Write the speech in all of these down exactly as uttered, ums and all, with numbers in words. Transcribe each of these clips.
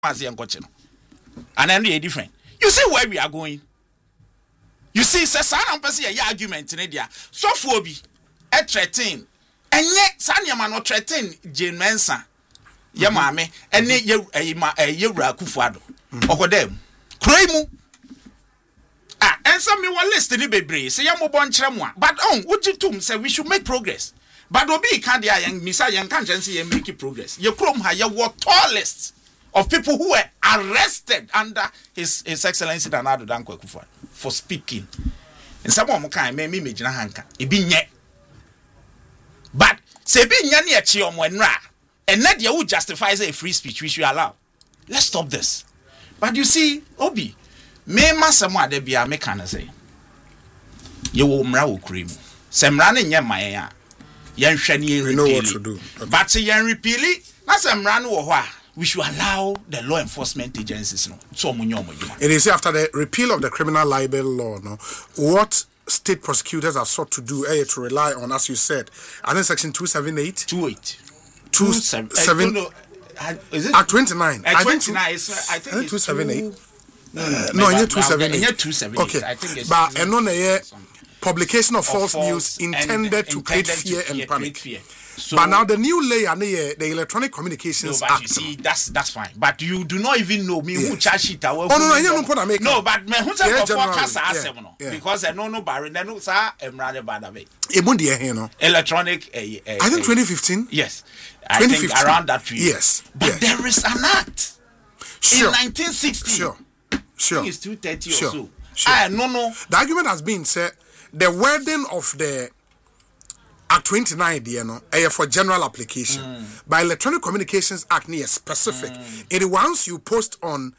And then they are different. You see where we are going. You see, say sana mpese ye argument in dia. So for be e threaten. Enye sanya ma no threaten Jane Mensa. Ye maame ene ye ye wura Kufuado. Okodem. Krai mu. Ah, and some me wa list ni bebre. Say ye mo bon kire mo. But on uji tum say we should make progress. But obi kan dia yang misa yang kan say ye make progress. Ye krom ha ye wo tallest of people who were arrested under his his excellency Nana Dankwa Akufo for speaking. And some of them can me me jina hanka. E bi nye. But se bi nya ne echi omo enra. And not you justify a free speech which you allow. Let's stop this. But you see, Obi, me ma samwa de bia me kan say. Ye wo mra wo kure mu. Se mra ne nye man ya. Yen hwe ne yen know what to do. Okay. But yen repeal it. Na se mra no wo ho a we should allow the law enforcement agencies no so munyo munyo. It is after the repeal of the criminal libel law, no, what state prosecutors have sought to do eh, to rely on, as you said, I think section two seventy-eight. twenty-eight. Two seven. Uh, is it? At twenty-nine. At twenty-nine. Is, I think, I think it's two seventy-eight. No, no, no, no, two seventy-eight. Yeah, two seventy-eight. Okay, I think it's but and on the publication of, of false, false news intended, and, to create fear and panic. Fear. So, but now the new layer, the Electronic Communications no, but Act. You see, that's that's fine. But you do not even know me yes. who charge it. Oh no, no, you don't make no. But me who say yeah, for forecast yeah, no yeah. because I know no bar. Then no sir, emrade bad away. Ebundi here no. Electronic. Uh, uh, I think twenty fifteen. Yes, I think around that period. Yes, but yes. there is an act sure. in nineteen sixty. Sure, sure. I think it's two thirty sure. or so. Sure. Ah, no, no. The argument has been said the wording of the Act twenty-nine, you know, for general application. Mm. By Electronic Communications Act, near specific. Mm. It once you post on,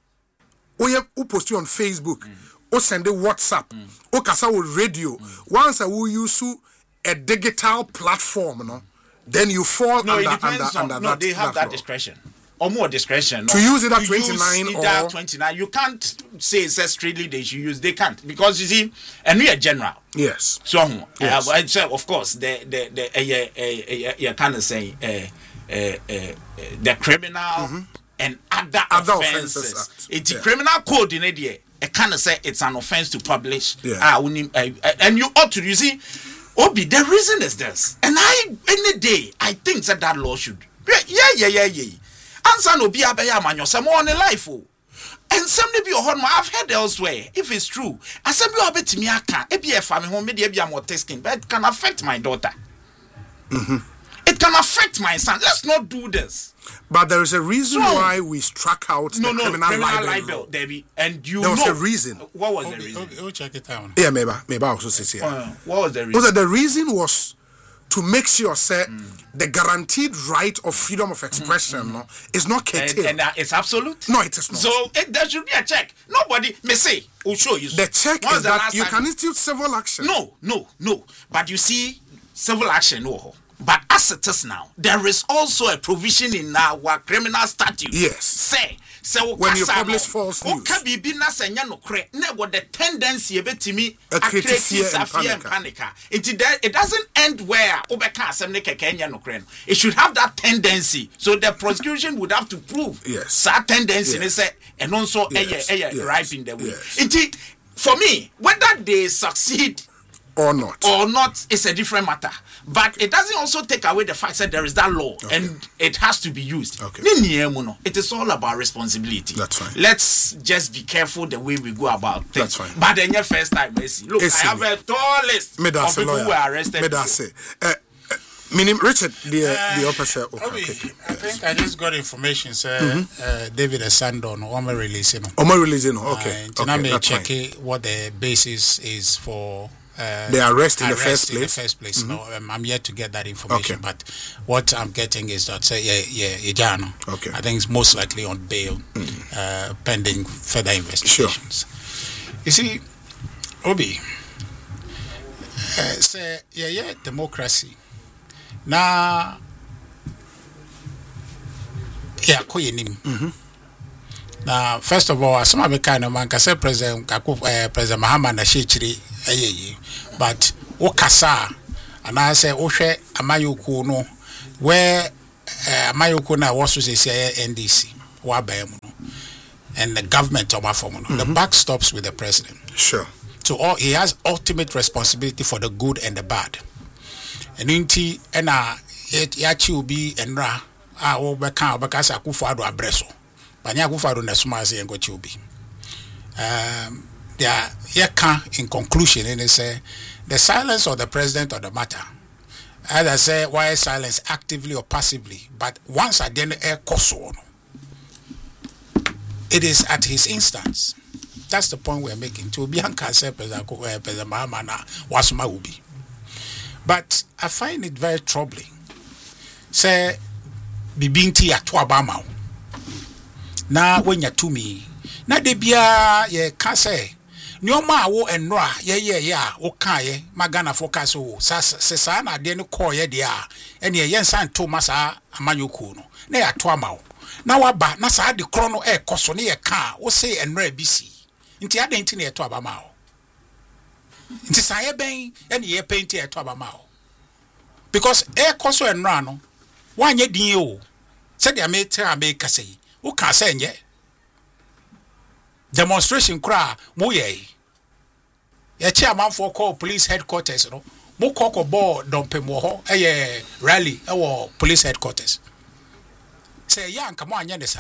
or you post you on Facebook, mm. or send a WhatsApp, mm. or kasa radio. Mm. Once I will use a digital platform, no, then you fall no, under it under on, under no, that. they have that, that discretion. Or more discretion to no? use it at to twenty-nine use or twenty-nine. You can't say it's strictly they should use. They can't because you see, and we are general. Yes. So, yes. Uh, so of course, the the the uh, uh, uh, uh, kind of say uh, uh, uh, the criminal mm-hmm. and other, other offenses. offenses it's yeah. the criminal code in it. I kind of say it's an offense to publish. Yeah. Uh, uh, and you ought to. You see, Obi. The reason is this, and I any day I think that that law should. Yeah, yeah, yeah, yeah. Answer no be abeya manyo some on a life oh. And some be on I've heard elsewhere if it's true. And some you abetimi aka e be e fa me ho me de be am testing but it can affect my daughter. Mm-hmm. It can affect my son. Let's not do this. But there is a reason so, why we struck out no, the no, criminal, criminal libel, libel Debbie, and you there was know a reason. What was okay, the reason? Okay, we'll check it out. Yeah, maybe maybe I also say yeah. Uh, what was the reason? Was that the reason was to make sure say mm. the guaranteed right of freedom of expression mm-hmm. no, is not curtailed. And, and uh, it's absolute? No, it is not. So it, there should be a check. Nobody may say, will show you. The check What's is the that you time? can institute civil action. No, no, no. But you see, civil action, no. But as it is now, there is also a provision in our criminal statute. Yes. Say, so when you publish false news. Okay, be na senya no kre. Ne what the tendency ebetimi create fear and panic. panic. It it doesn't end where obeka asem ne kekenya no kre. It should have that tendency. So the prosecution would have to prove yes. that tendency. Yes. Say and also yes. a yes. yes. ripe in the way. Yes. It for me whether they succeed or not or not is a different matter, but it doesn't also take away the fact that there is that law okay. and it has to be used. Okay. It is all about responsibility. That's fine. Let's just be careful the way we go about things. That's fine. But then your first time, Messi, look, it's I have a tall list of people lawyer. who are arrested. Uh, Meaning Richard, the uh, the opposite. Okay, okay. I think I just got information. Sir, mm-hmm. uh, David Asandon, Oma releasing. Oma releasing. Okay. Uh, okay. okay check it, what the basis is for. Uh, the arrest in arrest the first place. In the first place. Mm-hmm. No, um, I'm yet to get that information. Okay. But what I'm getting is that say yeah, yeah, Ijano. Okay. I think it's most likely on bail, mm-hmm. uh, pending further investigations. Sure. You see, Obi, uh, say yeah, yeah, democracy. Now, yeah, mm-hmm. Now, first of all, some of the kind of man can say President President Muhammad Nashichiri, but Okasa, and I say Oshe Amayuku no, where Amayuku na was to say N D C. wabem and the government of mm-hmm. the buck stops with the president. Sure. So all he has ultimate responsibility for the good and the bad. And inti ena yachi ubi enra ah o beka obekasa Akufo-Addo abreso. Banya Akufo-Addo na suma ase enko chi ubi. Um there yeka in conclusion and they say the silence of the president on the matter. As I say, why silence actively or passively, but once I then air koso, it is at his instance. That's the point we're making. To be unconscious, but I find it very troubling. Say, bibinti atwa bama. Na when you to me, na debia ye kase. Nyoma wo enra ye ye ya wo kan ye magana focus wo sesa na de ne call ye dia ene ye yensan to masa amanyoku no na ya to ama wo na waba na sa de kro no e koso ne ye kan wo say enra bisi nti ade nti na ye to aba ma wo nti sa ye ben ene ye paint ye to aba ma wo because e koso enra no wanye din o se de me tell me kase wo kan say nye demonstration kra mo ye ye chairman for call police headquarters no mo koko board dompe mo ho eh rally e wo police headquarters say ya nka mo anya ne sa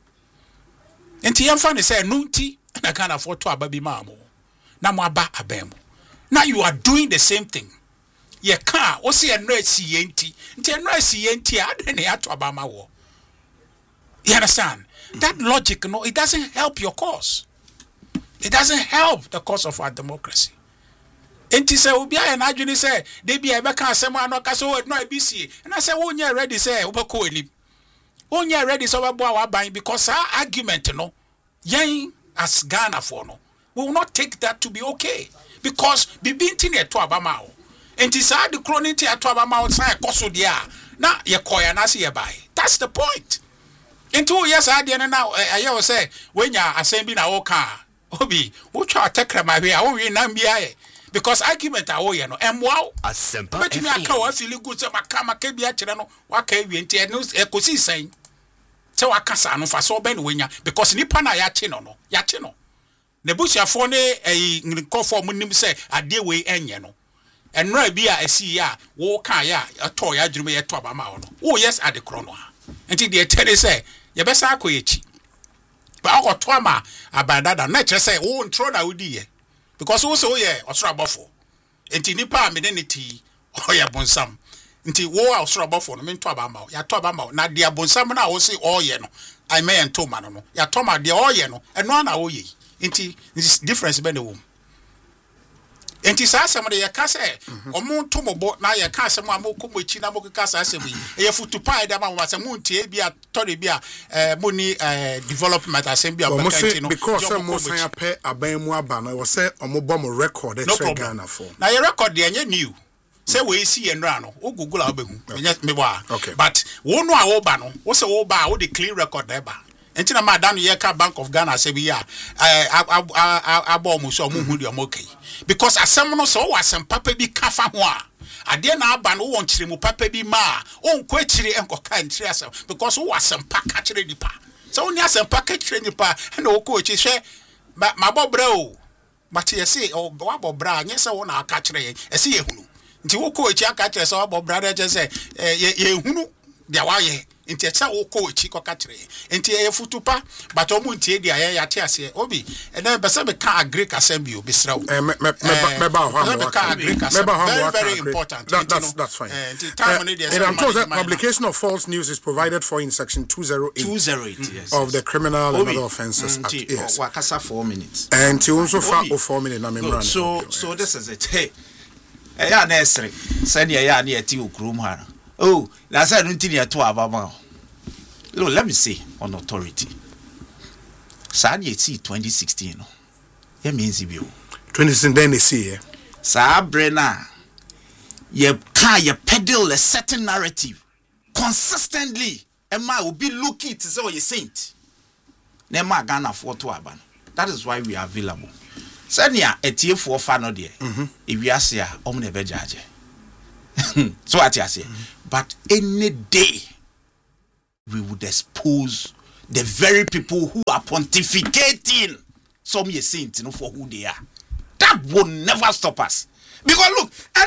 enti yemfa ne say nunti na kana for to ababi ma mo na mo aba abem now you are doing the same thing ye ka o se enra si ye nti nti enra si ye nti ade ne ato aba ma wo. You understand? That logic, no, it doesn't help your cause. It doesn't help the cause of our democracy. And he said, Ubia and Ajuni say, they be a baka sema no kaso no B C. And I said, oh, yeah, ready, say, Ubako any. Oh, yeah, ready, so about buying because our argument, no, yang as Ghana for no, we will not take that to be okay. Because be binting at Twabamao. And he said, the chronity at Twabamao, say, Koso dia. Now, ye koya nasi ye buy. That's the point. In two years, I didn't know. I always say, when you're assembling a car, Obi, which are take my way, I won't be because argument are all you know. And wow, a simple. But me, I can't feel good. So I can't make me a channel. What can we intend? No, a cozy saying. So I can't say no for so many when you because Nipana Yachino, no, Yachino. The bush are phone a call for Munim say, a dear way, and you know. And no be a see ya, walk ya, a toy, I dream a twab amount. Oh, yes, at the chrono. Until the attorney say, you best I quit. But I got twama about that, and not just say, oh, and throw that with you. Because also, yeah, or straw buffalo. Until Nipa Medenity, or ya bonsam. Until war or straw buffalo, I mean, twabamo, ya twabamo, not dear bonsam, I will say, oh, yeah, no. I may and tomano, ya toma, dear, oh, yeah, no, and one hour ye. Until this difference be the womb. And tis as somebody a case, or moon tomobo, now your castle, Mamoko, which in a Mokasa assembly, a foot to pie, the man was a moon tea, be a Tory beer, money development assembly because some most I pay a Bamwa banner was set on mobile record, no problem for. Now your record, the onion new. Say we see and run, oh, Google album, yes, me wa. Okay, but one no Obano, what's a old bar, the clean record there. Until my down Yeka Bank of Ghana say we are I I I bomb so okay. Because as someone so was some papa be kafa wa. I dare now ban who want to papa be ma, on quetry and cocaine because who was some pack catching the pa. So only some packet training pa and no coach is share my bob bro. But you say, oh, Bob Brown, yes, I want to catch a see you. Until coach, I catch us all, Bob brother just say, ye, who there why ye. Inti etsa wo coach ko katre inti e futupa but omu ntie dia ya ya ase obi and then bese be ka agree kasem bi obi srawo eh me me me ba ho am very very important that, that's that's fine uh, and I'm told that publication of false news is provided for in section two oh eight two oh eight yes, of yes. the Criminal and Other Offences mm, Act yes wakasa four minutes and ti unso fa four minutes na me so so yes. This is it hey eh ya na esre said ya ya na eti okrum ha. Oh, that's why I don't think you to Abama. Look, let me say on authority. Sadi see twenty sixteen. That means you. twenty sixteen then they see yeah. Sa Brenna, you can you peddle a certain narrative consistently. Emma will be looking to say what you saint. Nema Ghana for to Aban. That is why we are available. Sanya etie for fano there. If we are here, omne bejaje. So what you say? But any day we would expose the very people who are pontificating some ye saints, you know, for who they are. That will never stop us. Because look,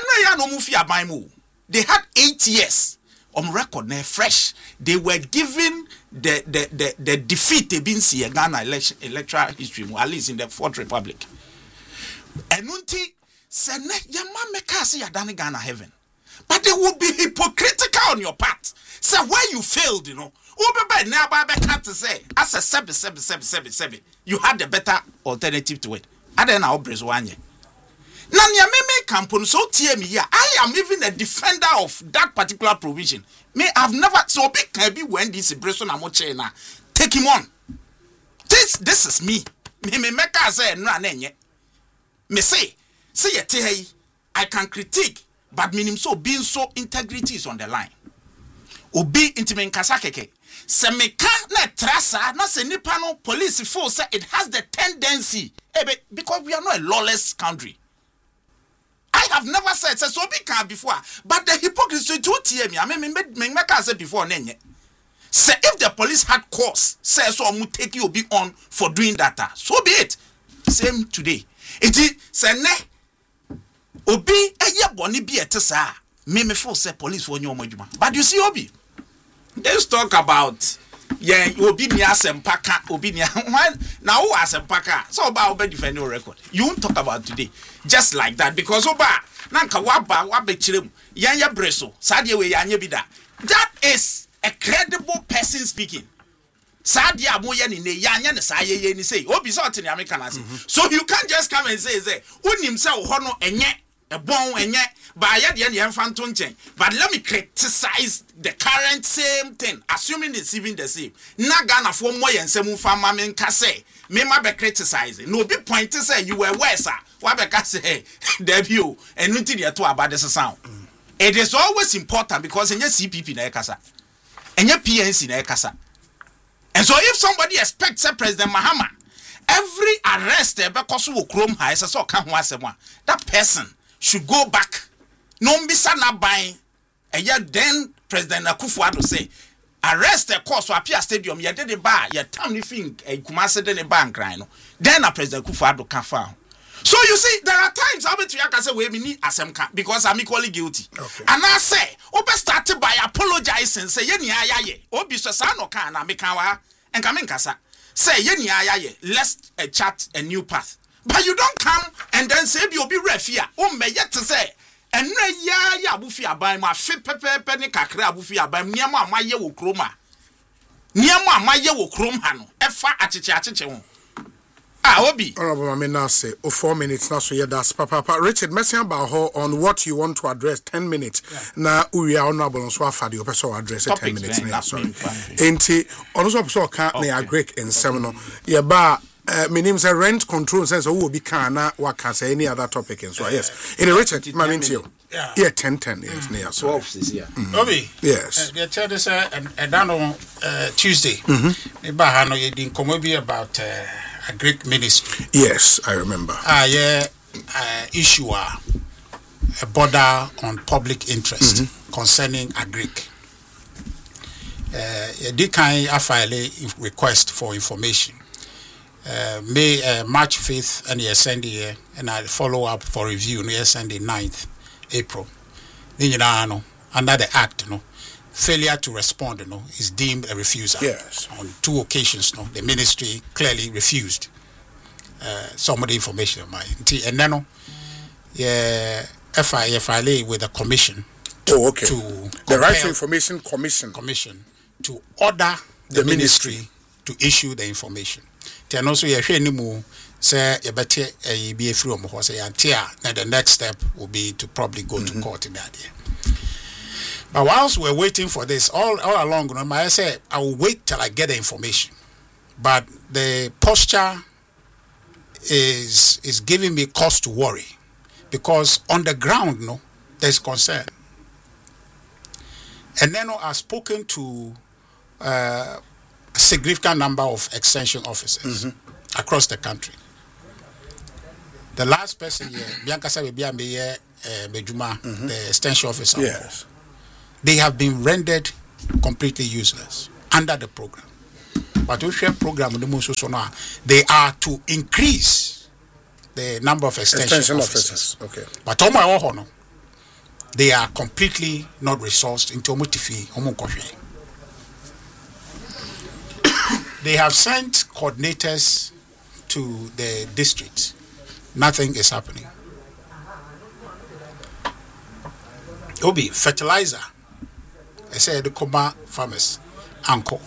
they had eight years on record, they're fresh. They were given the the the, the defeat they've been seeing Ghana election electoral history, at least in the Fourth Republic. And unti say ne yama meka say yadane Ghana heaven. But they would be hypocritical on your part. Say why you failed, you know. Ubebe na ba be can't say as a seven seven seven seven seven. You had a better alternative to it. Other na obres wanye. Na nia me campon so tie me here. I am even a defender of that particular provision. Me I've never so big can be when this breso na mo che na. Take him on. This this is me. Me me make say no anenye. Me say say ye te hey I can critique but minim so being so integrity is on the line. Obi intimen kasa keke. Se meka na trasa na se nipa no police force say it has the tendency ebe because we are not a lawless country. I have never said so be can before, but the hypocrisy to hear me. I mean, me make I said before nenye. Say if the police had cause, say so mu take you be on for doing that. So be it. Same today. It is say ne obi eye boni bi etesa. Me me for say police for nyo madwuma. But you see obi. Let's talk about yeah obi ni asempaka obi ni now who asempaka so ba obi defend your record. You won't talk about today just like that because oba nanka waba wabe chirem yanya breso sadie we yanya bida. That is a credible person speaking. Sadie amoye ni ne yanya ne sa ye ni say obi so tini American as. So you can't just come and say say unim say ho no enye a bon enye but but let me criticize the current same thing, assuming it's even the same. Na Ghana for more and semu fama men kase. Me ma be criticizing. No be point to say you were worse. What be kase debut and nothing yet about this sound. It is always important because in your C P P na kasa. And your P N C na kasa. And so if somebody expects a President Mahama, every arrest because wo krom ha so kan ho asem that person should go back. No mbisa na ban eya then President Akufo-Addo say arrest the course for Apia Stadium ye did the bar ye town ni fin e Kumasi de ne ban kran no then na President Akufo-Addo can found. So you see there are times I bet you can say we need asemka because I'm equally guilty. Okay. And I say obe started by apologizing say ye ni ayaye obi so sa no kan na meka wa enka me nkasa say ye ni ayaye let's uh, chat a new path. But you don't come and then say be obi refia o me yet to say and na ya ya abufi aban ma fe pepepe ne kakra abufi aban niam amaye wo kroma niam amaye wo krom ha no efa acheche acheche ho ah obi honorable mama now say oh four minutes now so yeah that's papa papa Richard messing about her on what you want to address ten minutes yeah. Na we are honorable so afa the person address ten minutes now sorry enti ono so so kan na agree in seminar yeah ba Uh, my name is rent control sense who will be kana what can say any other topic and so uh, yes in a Richard my mean you yeah yeah ten ten yes near so twelve is here Obi yes the tell this uh and down on Tuesday me ba ha no ye din komo bi about uh, a Greek ministry yes I remember ah yeah uh, issue a border on public interest mm-hmm. concerning a Greek uh they can file a request for information. Uh, May uh, March fifth and yes send here and I follow up for review no yes send the ninth April. Then you know under the act no failure to respond you know is deemed a refusal. Yes. On two occasions no the ministry clearly refused uh, some of the information of mine. And then no yeah F I F I A with a commission. To, oh okay. To the Right to Information Commission. Commission to order the, the ministry, ministry to issue the information. And also, you hear anymore say you better a be a free from say until the next step will be to probably go mm-hmm. to court in that year. But whilst we're waiting for this, all all along, you know, I say I will wait till I get the information. But the posture is is giving me cause to worry because on the ground, no, there's concern. And then I've spoken to. Uh, significant number of extension officers mm-hmm. across the country. The last person here, Bianca Sabia Bejuma, the extension officer, yes. They have been rendered completely useless under the program. but we share program the most so now they are to increase the number of extension, extension officers. officers. Okay. But on my own, they are completely not resourced into Omotifi, Omonkoshe. They have sent coordinators to the district. Nothing is happening. Obi, fertilizer. I said the Koma farmers. Anko.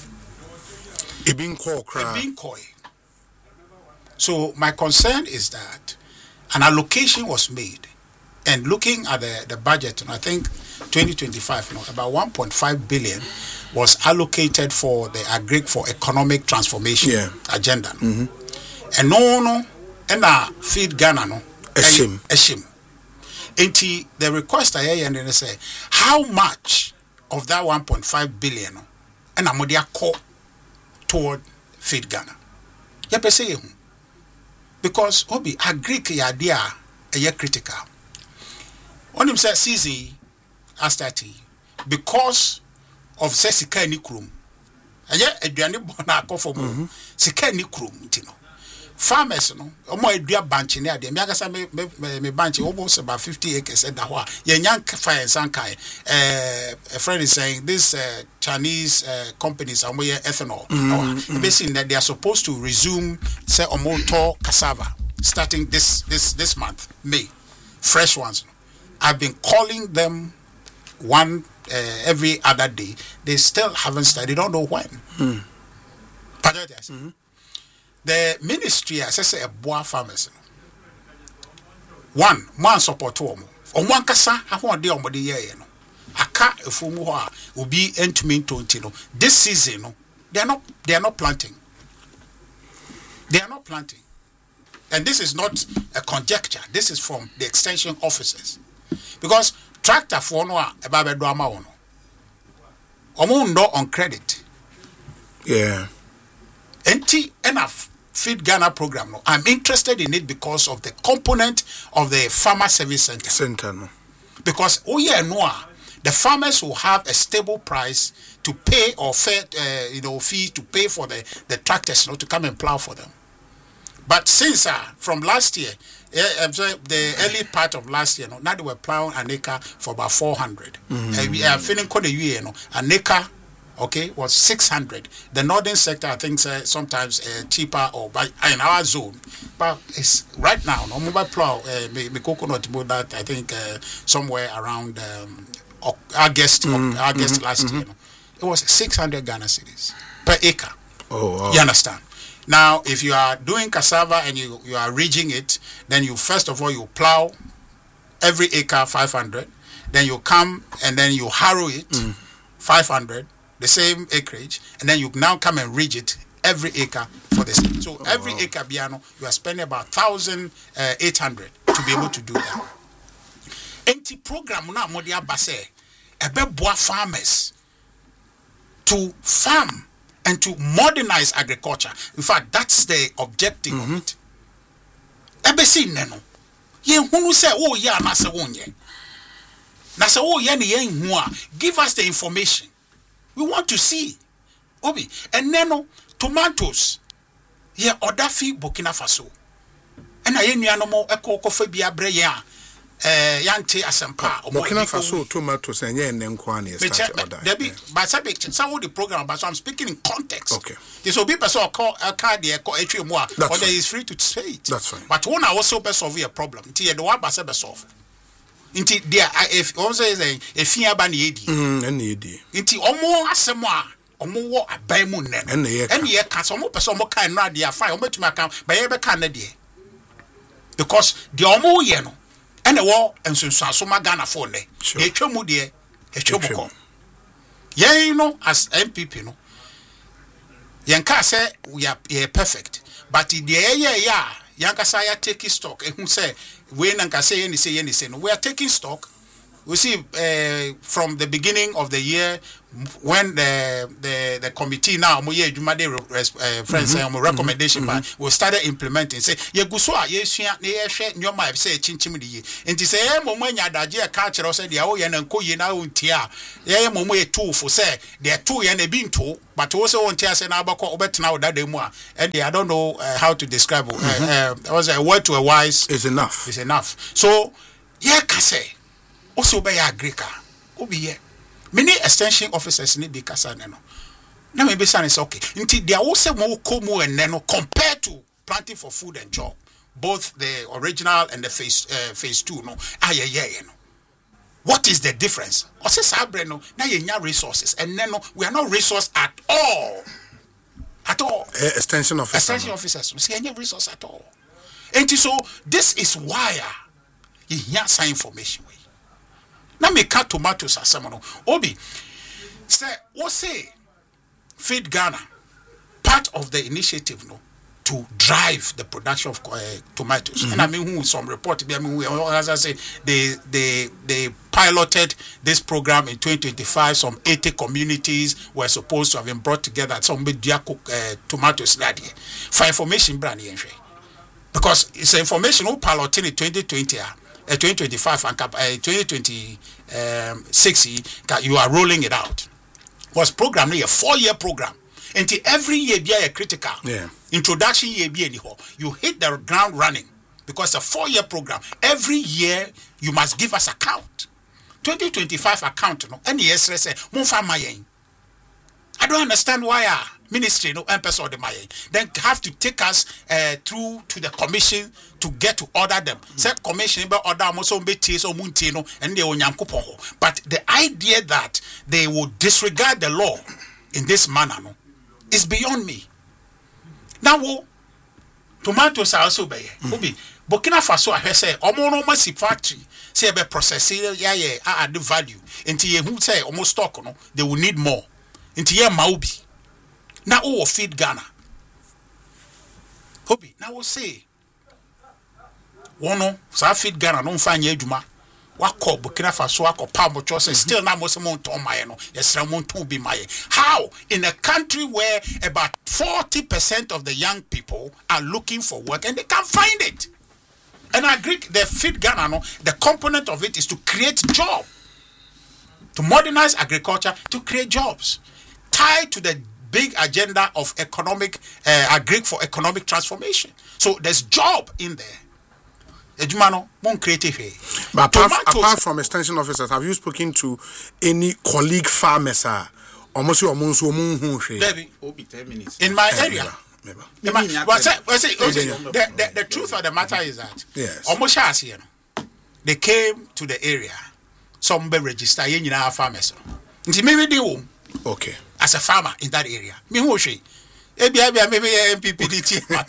Ibinko cry. Ibinko. So my concern is that an allocation was made, and looking at the, the budget, and I think twenty twenty-five, you know, about one point five billion was allocated for the agri for economic transformation yeah. agenda. Mm-hmm. And no, no, and I feed Ghana no. Eshim. Eshim. And the request I hear and they say, how much of that one point five billion and I'm going call toward feed Ghana? You per say because obi agri idea a year critical. On him said C Z astati because of say sika ni krum. Anya aduane bona akofo mu sika ni krum ntino. Farmers no omo adua banche ne ade me agasa me me banche almost about fifty acres at ho a ye nyank fire sankai eh a friend is saying this uh, Chinese uh, companies are more ethanol mm-hmm. basically that they are supposed to resume say omo to cassava starting this this this month May fresh ones. I've been calling them one uh, every other day. They still haven't started. They don't know when. Mm. Mm-hmm. The ministry has a boa farmers. One man support to them. On one kasa, I want the omodi year. Aka efumu ha will be end to mean to this season. No, they are not. They are not planting. They are not planting, and this is not a conjecture. This is from the extension officers, because tractor for no about the drama ono. Omo no on credit. Yeah. Enti enough. Feed Ghana program. No, I'm interested in it because of the component of the farmer service center. Center, no. Because oh yeah, no, the farmers will have a stable price to pay or fair, uh, you know, fee to pay for the the tractors, you know, to come and plow for them. But since uh, from last year, uh, the early part of last year, no, now they were plowing an acre for about four hundred. Mm-hmm. Uh, we are feeling quite a year, no, an acre. Okay, was six hundred. The northern sector, I think, uh, sometimes uh, cheaper or by in our zone, but it's right now. No mobile plow, uh, me, me coconut mood that I think uh, somewhere around um, August, mm-hmm. August mm-hmm. last mm-hmm. year, no, it was six hundred Ghana cedis per acre. Oh, wow. You understand? Now, if you are doing cassava and you you are ridging it, then you first of all you plow every acre five hundred. Then you come and then you harrow it mm. five hundred. The same acreage, and then you now come and ridge it every acre for the same. So oh, every wow. acre piano, you are spending about thousand eight hundred to be able to do that. Enti program na modia base ebeboa farmers to farm and to modernize agriculture. In fact, that's the objective mm-hmm. of it. Ebesi neno. Ye hunu se oh yeah na se wonye. Na se oh yeah ni ye hu give us the information. We want to see. Obi. And then no tomatoes. Yeah, Odafi Burkina Faso. And I ain't no more echo cophobia breya. Eh, Yante Asampa. Burkina Faso tomatoes and yeah, and then Kwani. But some of the program, but so I'm speaking in context. Okay. This will be person call a card there, call a more, or there is free to say it. That's fine. But one also best solve a problem. Tia the one best solve. Inti there if also is a fia ban yedi mm and yedi inti omo asemo a omo wo aban mu nne and ye and ye ka so omo person omo kan na dia fine omo tuma kan ba ye be kan na dia because the omo ye no and the wo ensunsu aso ma Ghana for ne e twemu de e twemu ko ye no as M P P no ye nka say we are perfect but the ye ye ya yankasa ya take stock ehun say we nanka say any say any say no we are taking stock we see uh, from the beginning of the year when the the the committee now mo ye adwuma de friends and recommendation ban we started implementing say ye gu so a ye sua na ye hwe nyoma e say chinchim de ye enti say ye mo mo anya daje e ka kire say de a wo ye na nkoye na wo ntia ye mo mo ye toofo say de to ye na bi nto but wo say wo ntia say na abako obetena wo dada mu a and I don't know uh, how to describe it mm-hmm. uh, uh, was a word to a wise is enough is enough so ye ka say also be agrika obi ye many extension officers need be kasa no na me be say okay nti dia wo say mo ko mo enne no compared to planting for food and job both the original and the phase uh, phase two no aye ye no what is the difference o say sabre no na ye nya resources and no we are not resource at all at all uh, extension officers extension no. officers we say any resource at all and so this is why you hear some information we na me cut tomatoes asem no obi say what say Feed Ghana part of the initiative no to drive the production of uh, tomatoes mm-hmm. and I mean who some report I mean who as I say they they they piloted this program in twenty twenty-five some eighty communities were supposed to have been brought together some media cook uh, tomatoes that year for information brand because it's information who piloted in twenty twenty uh, twenty twenty-five and uh, twenty twenty-six you are rolling it out was program a four year program until every year be a critical yeah. introduction year be anyhow you hit the ground running because a four year program every year you must give us account twenty twenty-five account no any yes say mo fa mayen I don't understand why our ministry no emphasis the mayen then have to take us uh, through to the commission to get to order them mm. Said commission be order mo so be tie so muntie no and they onyankopon but the idea that they will disregard the law in this manner no is beyond me now wo tomatoes are also be obi Burkina Faso I say omo no ma si factory say be process ya ya add value until ye who say almost stock no they will need more until ye ma obi na o Feed Ghana obi na wo say wono sa Feed Ghana no mfa anya adwuma wakọ Burkina Faso akọ pambo say still na mo se mo nton maye no yesra mo nton bi maye how in a country where about forty percent of the young people are looking for work and they can't find it and I agree the Feed Ghana no the component of it is to create job to modernize agriculture to create jobs tied to the big agenda of economic uh, agree for economic transformation so there's job in there. Ejumano, mon creative. But apart, apart from extension officers, have you spoken to any colleague farmers? Almost your moon so moon Debbie, ten minutes. In my area. In my, well, say, well, say, the, the, the truth of the matter is that yes. almost as you know, they came to the area. Some be register in our farmers. Maybe they won't. Okay. As a farmer in that area. Me who she. Maybe maybe M P P D T, but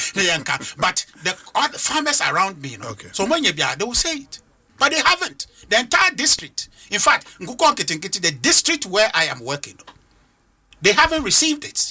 the other farmers around me, you know. Okay. So when you be they will say it, but they haven't. The entire district, in fact, the district where I am working, they haven't received it.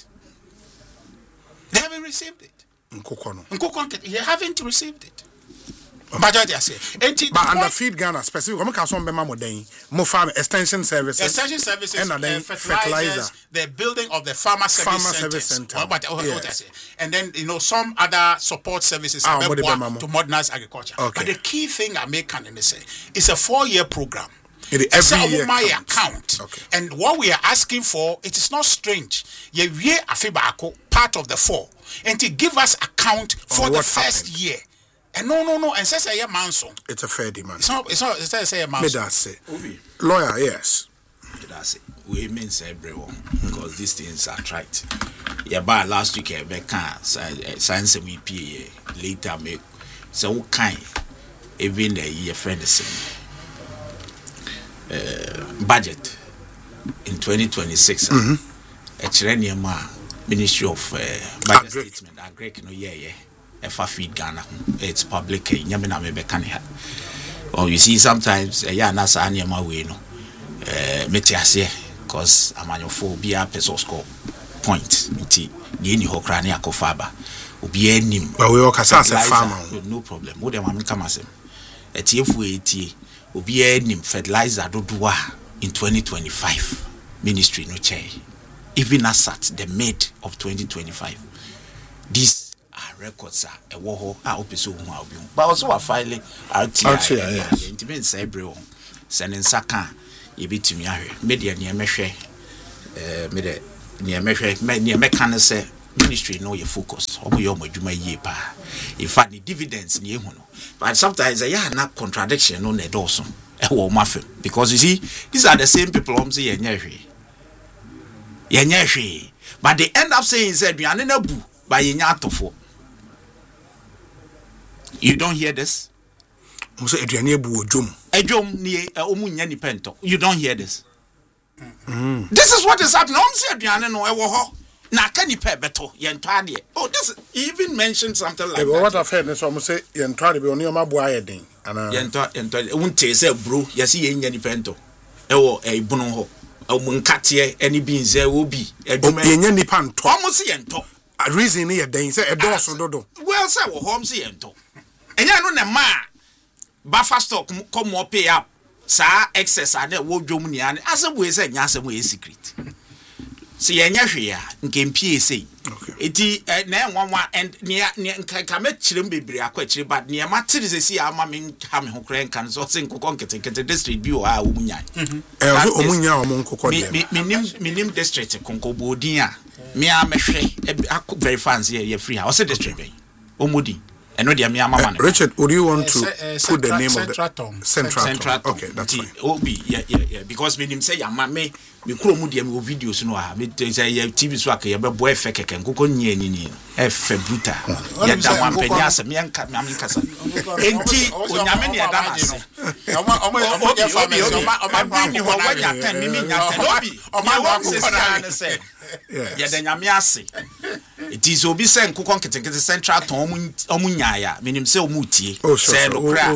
They haven't received it. They haven't received it. Majority I say. But under Feed Ghana, specifically, we can some be more more farm extension services, extension services, and then uh, fertilizers, the building of the farmer service farmer centers. Service center. Well, but, oh, yes. What I say. And then you know some other support services ah, to modernize agriculture. Okay. But the key thing I make can say it's a four-year program. It is every year my counts. account. Okay. And what we are asking for, it is not strange. Ye we afibako part of the four, and to give us account for the first happened. year. And no, no, no. And says a manson. It's a fair demand. It's not. It's not. It's not a manson. Me that say. Lawyer, yes. That's it. We mean everyone because these things are right. Yeah, but last week I began science M P later make so kind even a year friend the same budget in twenty twenty-six. A Chireniama Ministry of uh, Budget Agric. Statement. Agric no yeah yeah. If I Feed Ghana, it's public. Nyamina me bekani. Or you see sometimes a ya nasa anyama we no. Metiase cause amanyophobia peso score point. Nti ni ni hokrani akofaba. Obi enim. But we all kasa as a farmer. No problem. Wo dem am come asem. Etiefu etie. obi nim fertilizer dodoa in twenty twenty-five ministry no chair even as at the mid of twenty twenty-five. These are records are a war a opeso hu a obi hu but also a file R T I intimate say bre won sending saka ye bitumi ahwe media ne emehwe eh me de ne emehwe me ne meka ne say ministry no ye focus omo ye omo adwuma yie pa in fact the dividends ne ehu no but sometimes there are na contradiction no ne do so e wo mafem because you see these are the same people om say ye nyehwe ye nyehwe but they end up saying say aduane na bu by ye nya atofo. You don't hear this? Muso aduane ebu odwom edwom ne omu nya ni pento. You don't hear this? Mm. This is what is happening. Om say aduane no e wo ho na ka ni pe beto ye nto ade. Oh, this he even mentioned something like yeah, that. What I've heard is almost say ye nto ade be oni o maboa ye den ana ye nto nto wonte say bro ye say ye nya ni pento e wo e bunu ho omu nkate ani binze obi edwuma ye nya ni panto omu say ye nto reason ye den say e do so dodo well say wo hom say ye nto enya no na ma buffer stock come up pay up sa excess ade wo dwom ni ane asem we say nya asem we secret so ye nya hwe ya nke mpie sei eti na enwanwa and ne nka me kirem bebre akwa kire but ne ma tiri se si ama me ha me ho kra nkan so se nkokọ nkete nkete district bi o ha wo munya eh so omunya o mo nkokọ de minim minim district konko bodin a me a mehwe very fancy ye free house district ben omodi eno dia me ama man. Richard, would you want to uh, uh, put the name of the Central Central? Central. Okay, that's fine. Obi, yeah, yeah, yeah. Because me him say ya ma me me kuro mu dia me videos no ha me say ya T V so aka ya be boy fe keke nkoko nye ni ni e fe bruta ya da wan penya se me nka me kasa enti onyame ne da na se omo omo omo ya fa me so ma bring ni ho wa nya tan ni mi nya tan obi ma wa se sta na se ya da nyame ase it is obi se nkoko nkete nkete Central ton omu nya ya menim se omu tie se no kra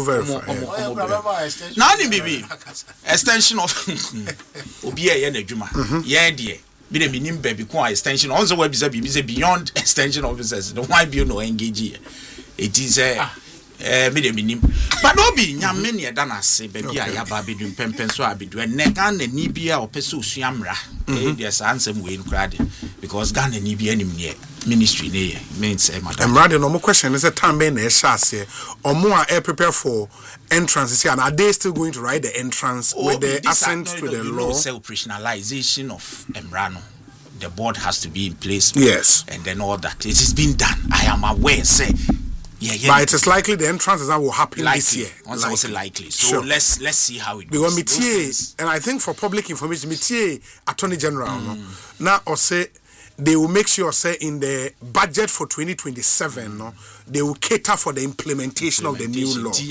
na ni bibi extension of obi e na adwuma ye de bi de minim baby ko extension on so we be say beyond extension officers the why be no engage it is eh eh me de minim but no be nyame ne da na se baby a ya ba bedum pempen so abedu ene ga na ni bia opese osua mra eh there's ansem we in crowd because Ghana ni bia nim ne ministry ne means eh madam I'm no more question is a time be na e sha se omo a air prepare for entrance and are they still going to write the entrance oh, with the assent to the law? Know, say operationalization of Emrano, the board has to be in place. Yes, and then all that it is being done. I am aware. Say, yeah, yeah. But it is likely the entrance that will happen likely. This year. Also, likely. likely. So sure. let's let's see how it because goes. Because and I think for public information, Mitier Attorney General mm. no, now or say they will make sure say in the budget for twenty twenty-seven no they will cater for the implementation, implementation of the new law.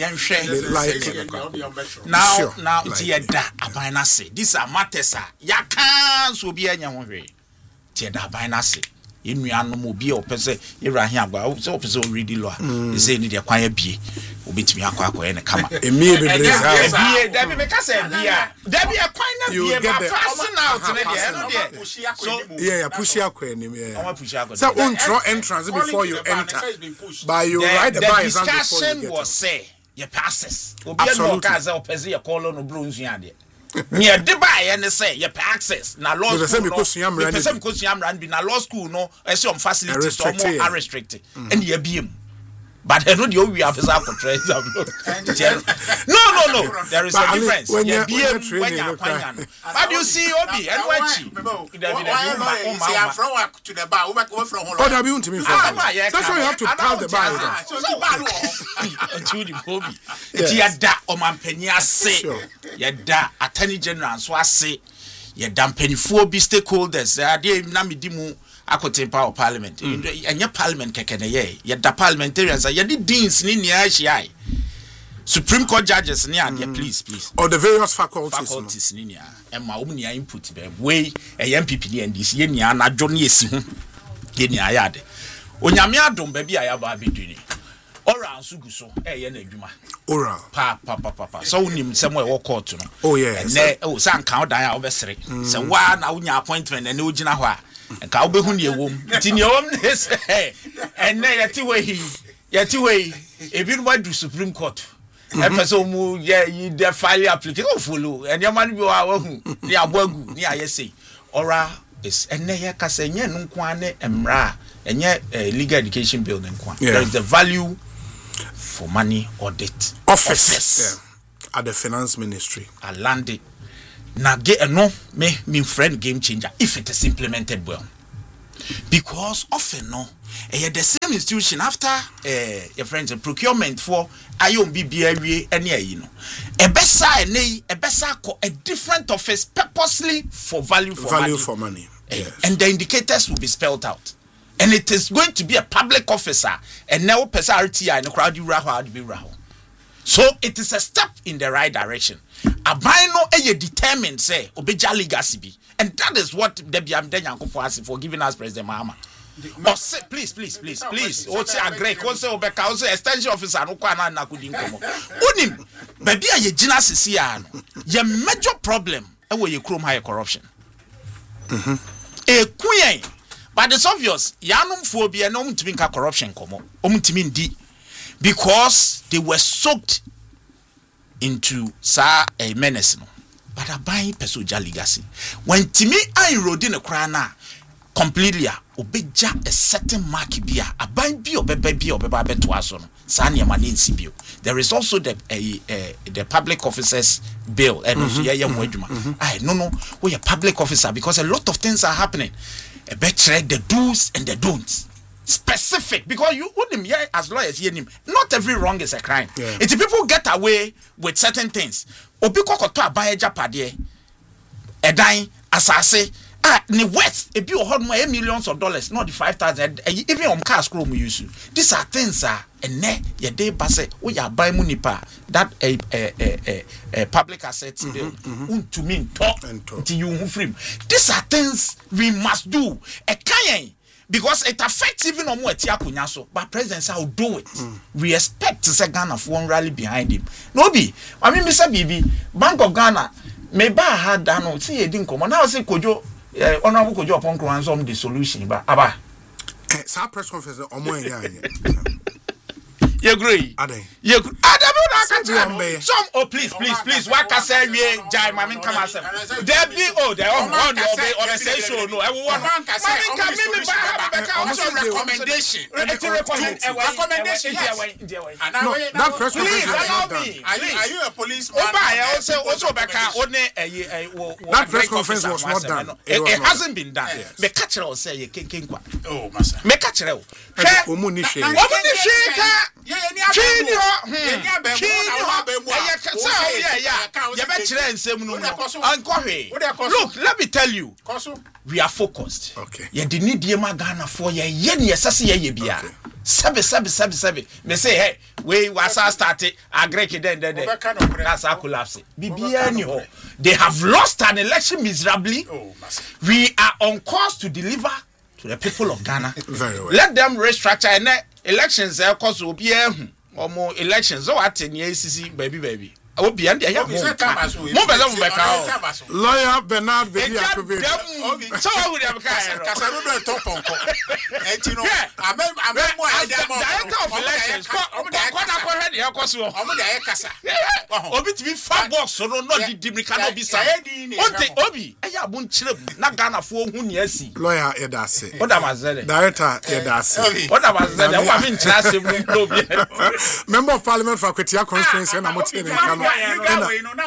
Like, now sure. now like, da abina say these are matters ya kan so bi anya ho hwe tie da abina say yenuano mo bi o pese yewrahin agba so pese o read law e say ni de kwan abie obetimi akwa akwa ene kama emi bebre ha bie da bi me ka say bia da bi e kwan na bie ma pass now to de e no de so yeah yeah push akwa enim yeah o push akwa so on throw entrance before you enter but you write the by example before you get was say your passes obi no ka say o pese ye call no bro nsuan de me de ba ye ne say your access na law school no person because you am ran be na law school no e say on facilities so more are restricted and ye biem but I know the we have is portray no no no there is a difference when yeah you when you but you see obi and wachi see I'm from to the bar over from oh that be to me that's why you have to tell the bar so the bar to the obi it ya da o mampani ase ya da attorney general so ase ya da mpanifo bi stakeholders they na medimu akote power parliament enya parliament keke ne ye ye da parliamentarians ye di deans ni nia hia supreme court judges ni and mm. please please or the various faculties faculties ni nia e ma wo nia input be we e M P P ni N D C ye nia na dwo ne esi hu ye nia ya de onyame adom ba bi aya ba beduni ora ansugu so e ye na adwuma ora pa pa pa pa pa so unim sem we wo court no oh yes ne o san kan dan a wo be sere se wa na unya appointment na ne ogina ho a ka obehu ne ewom ti ne ewom ne se enne yeti we hi yeti we ebi no madu supreme court Epeso mu ye you the file application follow and your man be wa hu ni aboagu ni ayese ora is enne ye kasa enye no nko ane emra enye legal education bill nko. There is the value for money audit office, office. Yeah. At the finance ministry. I landed na get no me me friend game changer if it is implemented well. Because often no eh the same institution after eh your friends procurement for ayom bibia wie ene ayi no e besa ene e besa ko a different office purposely for value for value money. for money yes. And the indicators will be spelled out and it is going to be a public officer and now person R T I no crowd you rahwa be rahwa. So it is a step in the right direction. Abino eye determined say obeja legacy be. And that is what Debbie Amdenyanko has for giving us President Mahama. Oh, say, please, please, please, please. What's a great also Obeka also extension officer no kwana na kudi nkomo. Unim baby a gina sisi ano. Your major problem e wo ye chrome high corruption. Mhm. E kuyen. But it's obvious yanum phobia no mutimi nka corruption komo. Omutimi ndi because they were soaked into sa a menace no. But I buy Pesoja legacy. When Timmy I rode in a crana completely, obeja a certain mark bia, a buy be or baby or baby to us on Sanya Manin Sibio. There is also the uh, the public officers bill and mm-hmm. I no no we a public officer because a lot of things are happening. A better the do's and the don'ts. Specific because you wouldn't hear as lawyers hear him. Not every wrong is a crime. Yeah. If people get away with certain things, obi kokoto abaye japade e dan asase ah ni west e bi o hod mo millions of dollars not the five thousand even on car scroll mu use. These are things are ene ye dey base we ya buy mu nipa that a a a public assets bill to mean talk until you hu free. These are things we must do. E kan because it affects even on what Tiakunya so, but president will do it. Mm. We expect to say Ghana for one rally behind him. No be, I mean, Mister B B, Bank of Ghana, maybe I had done no see it didn't come. Now I say Kojo, honorable Kojo upon Kwanzom the solution, but Abba. Sa press conference on my You agree? Ade. You agree? Ade, some oh please, please, please. What can say we jai mami come as there be oh there on one or the say show no. I want mami come me back also recommendation. Recommendation. No, that press conference is not done. Are you a policeman? Oh, also also beka one that press conference was not done. It hasn't been done. Me catch her say ye ken kwa. Oh, massa. Me catch her. Omuni she. Omuni she ka. Yeah, yeah, look, let me tell you, we are focused. Okay. You didn't need Yema Ghana for ye yen yesasi ye bia. Sabe sabe sabe sabe. Me say hey, we was started agree then then. That's our collapse. Bibia ni ho. They have lost an election miserably. We are on course to deliver to the people of Ghana. Very well. Let them restructure and elections are cause will be or more elections. So at ten years, baby, baby. I will be under here. Lawyer Bernard Baby. So I would have Casarudo top on. And you know, I director of elections. Obi to be far box, so not the Dimicano be sad. Obi, I won't chip, not Ghana for whom yes. Lawyer Edasi. What am I saying? Director Edasi. What am I saying? I mean, Member of Parliament for Kwetia constituency and I'm not in Kano. No,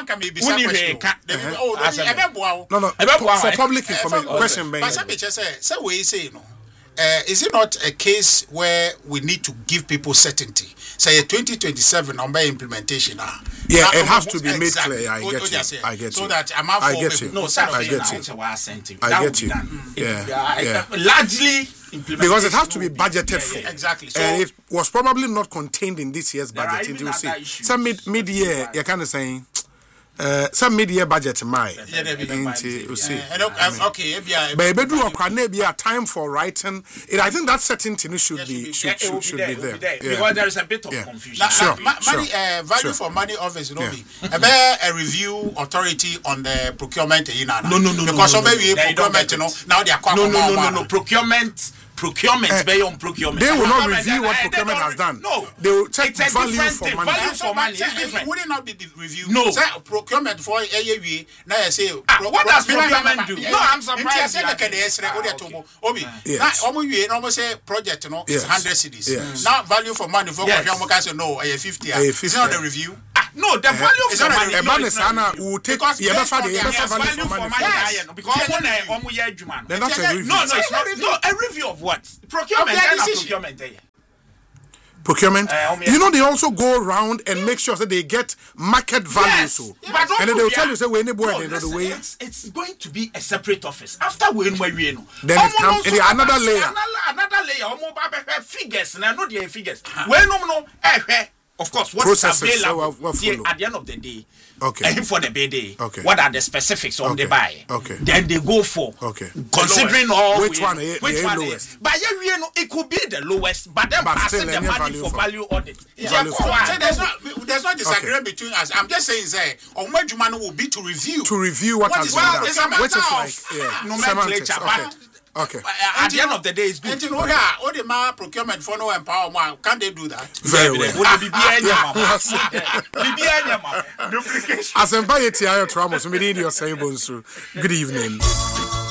no, for public information. Question, so we say, no. Uh, is it not a case where we need to give people certainty? Say twenty twenty-seven on by implementation. Uh, yeah, it has to be made clear. I get you. I get you. So that I'm out I get you. No, I get you. I get you. Yeah, yeah. Largely because it has to be budgeted for. Yeah, exactly. So and it was probably not contained in this year's budget. Did you see? Some mid mid year, you're kind of saying. Uh, some mid-year budget my you see okay but do a time for writing it. I think that certainty should be should, should, should be there yeah. Because there is a bit of yeah. confusion. Sure, ma- sure. Money, uh, value sure. for money office you know yeah. be a review authority on the procurement in no no no because no, no, maybe no, procurement you know now they are no no no no no procurement procurement uh, based on procurement. They will not review what procurement has done. No, they will check it's a value for thing. money. Value for money is different. Would it not be the review? No. Say procurement for A A V. Now I say, ah, what does procurement do? No, I'm surprised. I said the Obi. Now, almost almost say project, no, it's hundred cities. Now value for money for procurement. Say no, I fifty. It's not the review. No, the value for money. A man is Anna will take the value for money. Because one year, Juman. Then that's a review. No, no, it's not. No, a review of what? Procurement. Procurement. Procurement. Uh, you know, they also go around and make sure that they get market value. Yes, so. But and then they'll tell you, say, we need no, the way. It's, it's going to be a separate office. After we know, we know. Then it comes in another layer. Another layer. Almost figures. And I know the figures. We know, no, of course, what is available so at the end of the day. Okay. And for the B D, okay. What are the specifics on okay. the buy? Okay. Then they go for okay. considering all which we, one, which the one lowest. Is. But yeah, you know, it could be the lowest, but then but passing the money value for, for value audit. Yeah, value so, so there's no there's no disagreement okay. between us. I'm just saying, say, on what you man will be to review to review what, what has well, been done, which is like yeah, nomenclature, but. Okay. Uh, at the end of the day, it's good. And you know, yeah, all the ma procurement for no empowerment, can they do that? Very well. Duplication. As empire T I O trauma, so we need your same bones. Good evening.